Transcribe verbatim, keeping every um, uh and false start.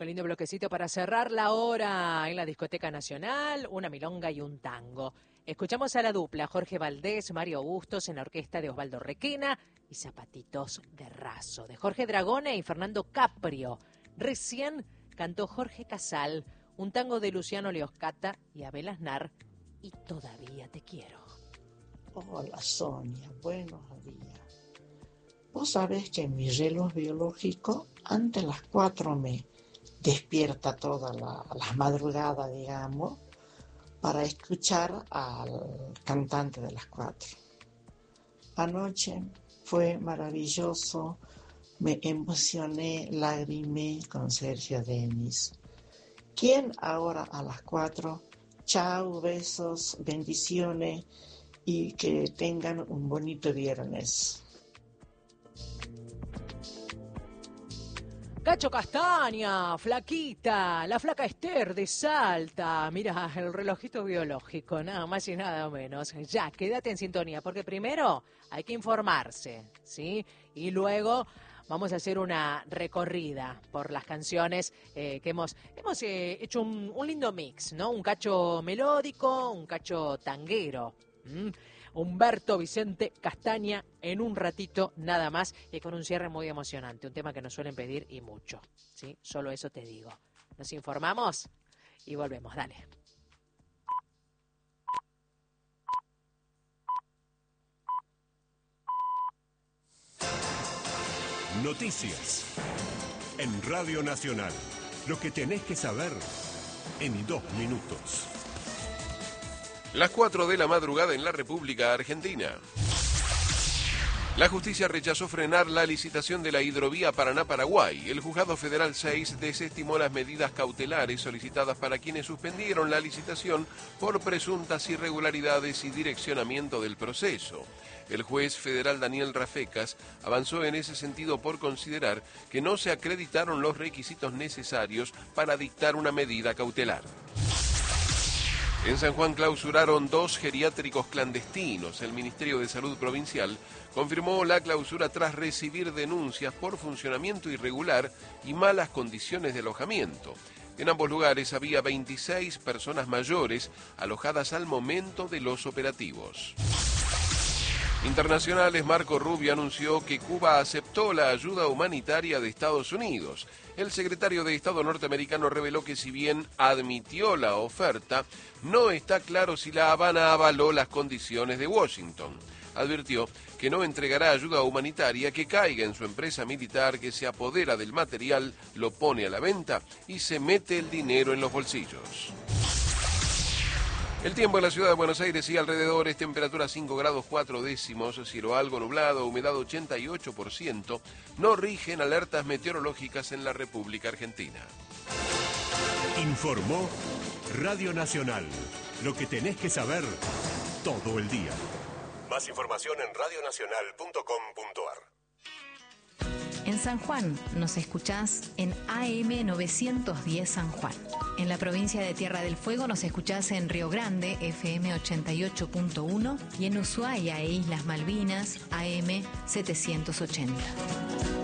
qué lindo bloquecito para cerrar la hora en la Discoteca Nacional, una milonga y un tango. Escuchamos a la dupla Jorge Valdés, Mario Bustos en la orquesta de Osvaldo Requena y Zapatitos de Raso, de Jorge Dragone y Fernando Caprio. Recién cantó Jorge Casal, un tango de Luciano Leoscata y Abel Aznar, y Todavía te quiero. Hola Sonia, buenos días. Vos sabés que mi reloj biológico antes de las cuatro me despierta todas la, las madrugadas, digamos, para escuchar al cantante de las cuatro. Anoche fue maravilloso, me emocioné, lagrimé con Sergio Denis. ¿Quién ahora a las cuatro? Chao, besos, bendiciones y que tengan un bonito viernes. Cacho Castaña, Flaquita, la flaca Esther de Salta. Mira, el relojito biológico, nada más y nada menos. Ya, quédate en sintonía, porque primero hay que informarse, ¿sí? Y luego vamos a hacer una recorrida por las canciones eh, que hemos, hemos eh, hecho un, un lindo mix, ¿no? Un cacho melódico, un cacho tanguero. ¿Mm? Humberto Vicente Castaña en un ratito nada más y con un cierre muy emocionante, un tema que nos suelen pedir y mucho, ¿sí? Solo eso te digo. Nos informamos y volvemos, dale. Noticias en Radio Nacional. Lo que tenés que saber en dos minutos. Las cuatro de la madrugada en la República Argentina. La justicia rechazó frenar la licitación de la hidrovía Paraná-Paraguay. El Juzgado Federal seis desestimó las medidas cautelares solicitadas para quienes suspendieron la licitación por presuntas irregularidades y direccionamiento del proceso. El juez federal Daniel Rafecas avanzó en ese sentido por considerar que no se acreditaron los requisitos necesarios para dictar una medida cautelar. En San Juan clausuraron dos geriátricos clandestinos. El Ministerio de Salud Provincial confirmó la clausura tras recibir denuncias por funcionamiento irregular y malas condiciones de alojamiento. En ambos lugares había veintiséis personas mayores alojadas al momento de los operativos. Internacionales, Marco Rubio anunció que Cuba aceptó la ayuda humanitaria de Estados Unidos. El secretario de Estado norteamericano reveló que si bien admitió la oferta, no está claro si La Habana avaló las condiciones de Washington. Advirtió que no entregará ayuda humanitaria que caiga en su empresa militar, que se apodera del material, lo pone a la venta y se mete el dinero en los bolsillos. El tiempo en la ciudad de Buenos Aires y alrededores, temperatura cinco grados cuatro décimos, cielo algo nublado, humedad ochenta y ocho por ciento, no rigen alertas meteorológicas en la República Argentina. Informó Radio Nacional. Lo que tenés que saber todo el día. Más información en radio nacional punto com punto a r. En San Juan nos escuchás en A M novecientos diez San Juan. En la provincia de Tierra del Fuego nos escuchás en Río Grande, F M ochenta y ocho punto uno, y en Ushuaia e Islas Malvinas, A M setecientos ochenta.